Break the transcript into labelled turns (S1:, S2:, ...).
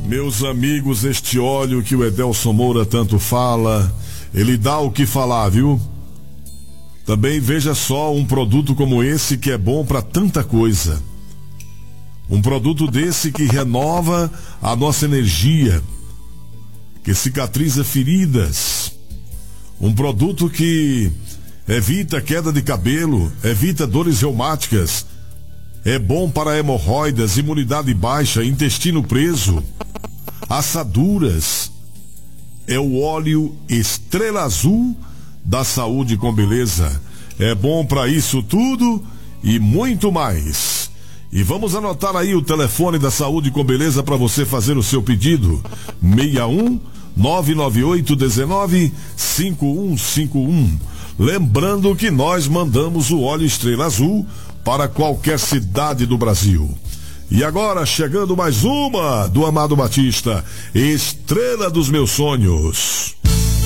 S1: Meus amigos, este óleo que o Edelson Moura tanto fala, ele dá o que falar, viu? Também veja só um produto como esse que é bom para tanta coisa. Um produto desse que renova a nossa energia, que cicatriza feridas. Um produto que evita queda de cabelo, evita dores reumáticas. É bom para hemorroidas, imunidade baixa, intestino preso, assaduras. É o óleo Estrela Azul da Saúde com Beleza. É bom para isso tudo e muito mais. E vamos anotar aí o telefone da Saúde com Beleza para você fazer o seu pedido. 61 998 19 5151. Lembrando que nós mandamos o óleo Estrela Azul para qualquer cidade do Brasil. E agora, chegando mais uma do Amado Batista, Estrela dos Meus Sonhos.